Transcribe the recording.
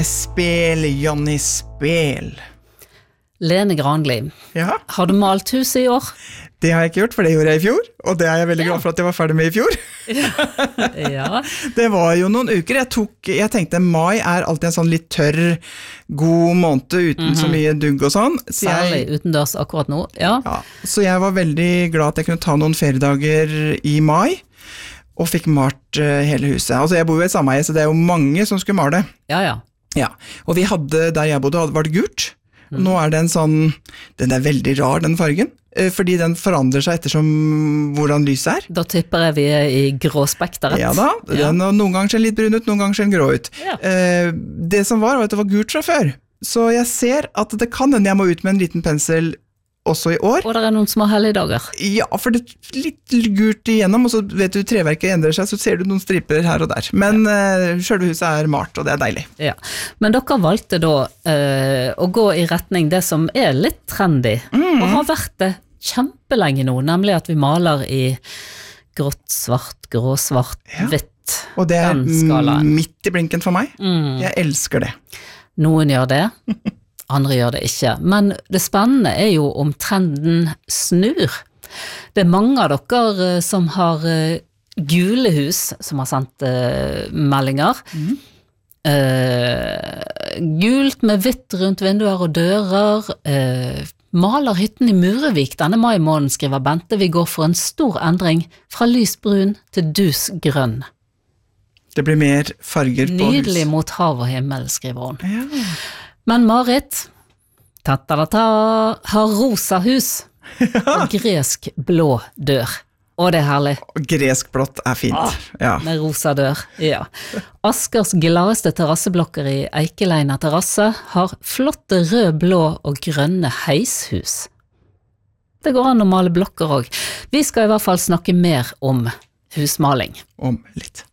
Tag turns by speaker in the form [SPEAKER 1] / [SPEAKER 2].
[SPEAKER 1] Spel, Jonny, spel.
[SPEAKER 2] Lene Granli,
[SPEAKER 1] Ja,
[SPEAKER 2] har du malt huset i år?
[SPEAKER 1] det har jeg ikke gjort, for det gjorde jeg i fjor, og det er jeg veldig glad for at jeg var ferdig med i fjor.
[SPEAKER 2] Ja.
[SPEAKER 1] Det var jo noen uker, jeg tenkte mai er alltid en sånn litt tørr, god måned uten så mye dugg og sånn. Så
[SPEAKER 2] Særlig utendørs akkurat nå, ja.
[SPEAKER 1] så jeg var veldig glad at jeg kunne ta noen feriedager i mai, og fikk malt hele huset. Altså jeg bor jo i et sameie, så det er jo mange som skulle male.
[SPEAKER 2] Ja.
[SPEAKER 1] Ja, og vi hadde, der jeg bodde, var det gult. Nå er den sånn, den er veldig rar, den fargen, fordi den forandrer seg ettersom hvordan lyset er.
[SPEAKER 2] Da tipper jeg vi er i grå spekteret.
[SPEAKER 1] Ja da, den, noen ganger ser den litt brun ut, noen ganger ser den grå ut.
[SPEAKER 2] Ja.
[SPEAKER 1] Det som var at det var gult fra før, så jeg ser at det kan hende jeg må ut med en liten pensel også i år.
[SPEAKER 2] Og det er noen små helligdager.
[SPEAKER 1] Ja, for det er litt gult igjennom, og så vet du, treverket endrer seg, så ser du noen striper her og der. Men selve huset er malt, og det er deilig.
[SPEAKER 2] Ja. Men dere valgte da å gå i retning det som er litt trendy, og har vært det kjempelenge nå, nemlig at vi maler i grått, svart, grå, svart, hvitt.
[SPEAKER 1] Og det er
[SPEAKER 2] Den skalaen.
[SPEAKER 1] midt i blinken for meg. Jeg elsker det.
[SPEAKER 2] Noen gjør det, andre gjør det ikke. Men det spennende er jo om trenden snur. Det er mange av dere som har gule hus, som har sendt meldinger. Gult med hvitt rundt vinduer og dører. Maler hytten i Murevik denne mai måneden, skriver Bente. Vi går for en stor endring fra lysbrun til dusgrønn.
[SPEAKER 1] Det blir mer farger på hus.
[SPEAKER 2] Nydelig mot hav og himmel, skriver hun.
[SPEAKER 1] Ja.
[SPEAKER 2] Men Marit, har rosa hus og gresk blå dør. Og det er herlig.
[SPEAKER 1] Gresk blått er fint. Ja.
[SPEAKER 2] Med rosa dør, ja. Askers gladeste terrasseblokker i Eikeleina terrasse har flotte rød, blå og grønne heishus. Det går an å male blokker også. Vi skal i hvert fall snakke mer om husmaling.
[SPEAKER 1] Om litt.